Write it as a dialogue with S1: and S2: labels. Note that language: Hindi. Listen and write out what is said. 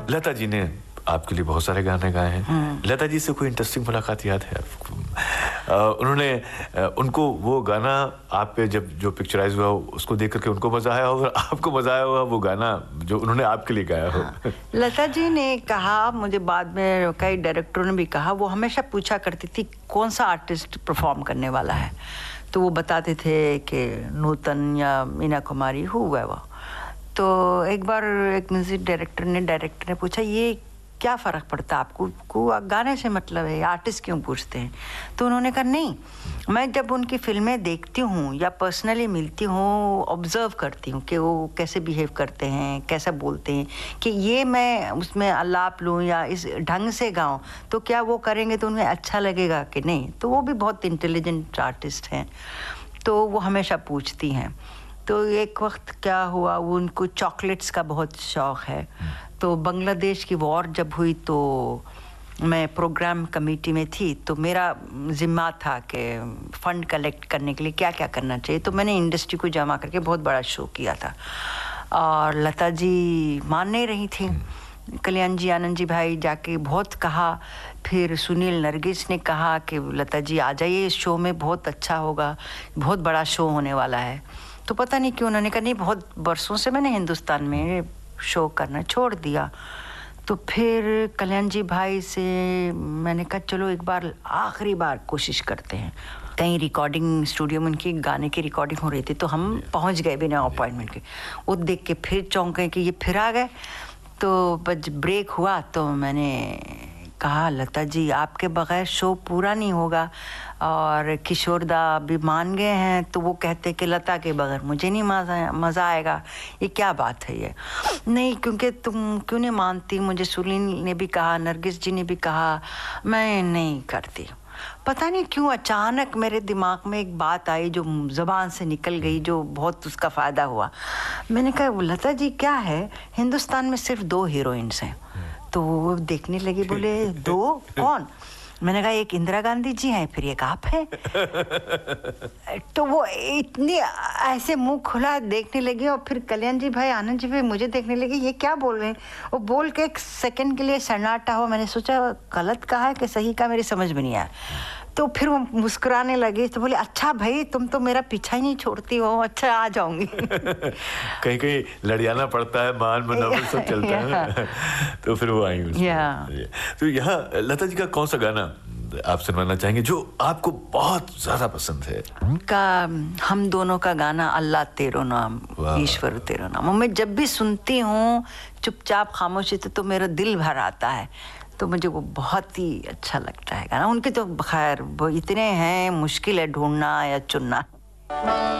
S1: लता जी ने आपके लिए बहुत सारे गाने गाए हैं। लता जी से कोई इंटरेस्टिंग मुलाकात याद है आपको? उनको वो गाना आप पे जब जो पिक्चराइज हुआ उसको देख करके उनको मजा आया होगा, आपको मजा आया होगा वो गाना जो उन्होंने आपके लिए गाया हो।
S2: हाँ। लता जी ने कहा, मुझे बाद में कई डायरेक्टरों ने भी कहा, वो हमेशा पूछा करती थी कौन सा आर्टिस्ट परफॉर्म करने वाला है, तो वो बताते थे कि नूतन या मीना कुमारी हुआ वो। तो एक बार एक म्यूजिक डायरेक्टर ने पूछा ये क्या फ़र्क पड़ता है आपको, गाने से मतलब है, आर्टिस्ट क्यों पूछते हैं? तो उन्होंने कहा नहीं, मैं जब उनकी फिल्में देखती हूँ या पर्सनली मिलती हूँ, ऑब्ज़र्व करती हूँ कि वो कैसे बिहेव करते हैं, कैसा बोलते हैं, कि ये मैं उसमें आलाप लूँ या इस ढंग से गाऊँ तो क्या वो करेंगे तो उन्हें अच्छा लगेगा कि नहीं। तो वो भी बहुत इंटेलिजेंट आर्टिस्ट हैं, तो वो हमेशा पूछती हैं। तो एक वक्त क्या हुआ, वो उनको चॉकलेट्स का बहुत शौक़ है, तो बांग्लादेश की वॉर जब हुई तो मैं प्रोग्राम कमेटी में थी, तो मेरा ज़िम्मा था कि फ़ंड कलेक्ट करने के लिए क्या क्या करना चाहिए। तो मैंने इंडस्ट्री को जमा करके बहुत बड़ा शो किया था, और लता जी मान नहीं रही थी। कल्याण जी, आनंद जी भाई जाके बहुत कहा, फिर सुनील नरगिस ने कहा कि लता जी आ जाइए इस शो में, बहुत अच्छा होगा, बहुत बड़ा शो होने वाला है। तो पता नहीं क्यों उन्होंने कहा नहीं, बहुत बरसों से मैंने हिंदुस्तान में शो करना छोड़ दिया। तो फिर कल्याण जी भाई से मैंने कहा चलो एक बार आखिरी बार कोशिश करते हैं। कहीं रिकॉर्डिंग स्टूडियो में उनकी गाने की रिकॉर्डिंग हो रही थी, तो हम पहुंच गए बिना अपॉइंटमेंट के। वो देख के फिर चौंक गए कि ये फिर आ गए। तो बस ब्रेक हुआ तो मैंने कहा लता जी आपके बगैर शो पूरा नहीं होगा, और किशोर दा भी मान गए हैं, तो वो कहते कि लता के बगैर मुझे नहीं मज़ा आएगा। ये क्या बात है ये? नहीं, क्योंकि तुम क्यों नहीं मानती, मुझे सुनील ने भी कहा, नरगिस जी ने भी कहा, मैं नहीं करती। पता नहीं क्यों अचानक मेरे दिमाग में एक बात आई जो ज़बान से निकल गई, जो बहुत उसका फ़ायदा हुआ। मैंने कहा लता जी क्या है, हिंदुस्तान में सिर्फ 2 हीरोइंस हैं। तो वो देखने लगी, बोले 2 कौन? मैंने कहा एक इंदिरा गांधी जी हैं, फिर एक आप हैं। तो वो इतनी ऐसे मुंह खुला देखने लगी, और फिर कल्याण जी भाई, आनंद जी भाई मुझे देखने लगे, ये क्या बोल रहे हैं। वो बोल के एक सेकंड के लिए सन्नाटा हो। मैंने सोचा गलत कहा है कि सही कहा, मेरी समझ में नहीं आया। तो फिर वो मुस्कुराने लगे, तो बोले अच्छा भाई तुम तो मेरा पीछा ही नहीं छोड़ती हो, अच्छा आ जाऊंगी।
S1: कहीं कहीं लड़ियाना पड़ता है, मान मनावट सब चलता है। तो फिर वो आई उसमें। तो यहाँ लता जी का कौन सा गाना आप सुनवाना चाहेंगे जो आपको बहुत ज्यादा पसंद है?
S2: का हम दोनों का गाना, अल्लाह तेरो नाम ईश्वर तेरो नाम, मैं जब भी सुनती हूँ चुपचाप खामोशी तो मेरा दिल भर आता है। तो मुझे वो बहुत ही अच्छा लगता है गाना। उनके तो खैर वो इतने हैं, मुश्किल है ढूंढना या चुनना।